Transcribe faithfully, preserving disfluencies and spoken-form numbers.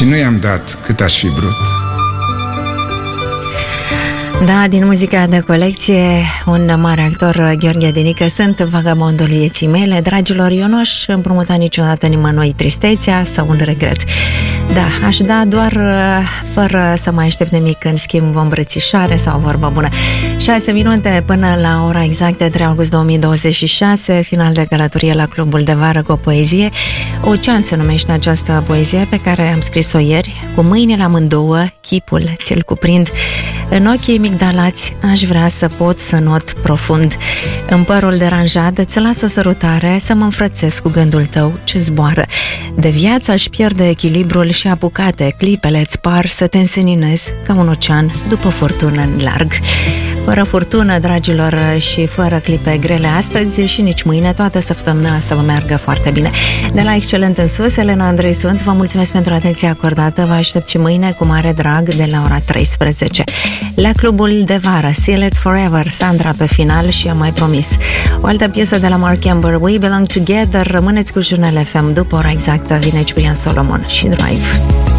și nu i-am dat cât aș fi vrut. Da, din muzica de colecție, un mare actor, Gheorghe Dinică, sunt vagabondul vieții mele. Dragilor, eu nu aș împrumuta niciodată nimănui tristețea sau un regret. Da, aș da doar fără să mai aștept nimic, în schimb o îmbrățișare sau o vorbă bună. șase minute până la ora exactă, trei august două mii douăzeci și șase, final de călătorie la Clubul de Vară cu o poezie. Ocean se numește această poezie pe care am scris-o ieri. Cu mâinile amândouă, chipul ți-l cuprind. În ochii migdalați aș vrea să pot să not profund. În părul deranjat îți las o sărutare, să mă înfrățesc cu gândul tău ce zboară. De viață aș pierde echilibrul și apucate clipele îți par să te înseninezi ca un ocean după furtună în larg. Fără furtună, dragilor, și fără clipe grele astăzi și nici mâine, toată săptămâna să vă meargă foarte bine. De la Excelent în sus, Elena Andrei sunt, vă mulțumesc pentru atenția acordată, vă aștept și mâine cu mare drag de la ora treisprezece. La Clubul de Vară, Seal It Forever, Sandra pe final și am mai promis. O altă piesă de la Mark Amber, We Belong Together, rămâneți cu Jurnal F M, după ora exactă vine Ciprian Solomon și Drive.